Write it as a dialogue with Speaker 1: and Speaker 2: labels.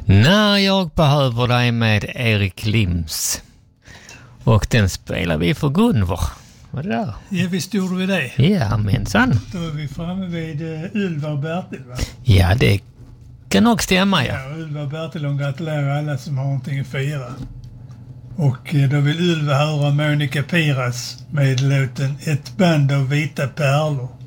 Speaker 1: När jag behöver dig med Erik Lims. Och den spelar vi för Gunvor. Vad är det där?
Speaker 2: Ja, visst gjorde vi det.
Speaker 1: Ja, mensan.
Speaker 2: Då är vi framme vid Ylva och Bertil, va?
Speaker 1: Ja, det kan nog stämma, ja.
Speaker 2: Ja, Ylva och Bertil, de gratulerar alla som har någonting att fira. Och då vill Ylva höra Monica Piras med låten Ett band av vita pärlor.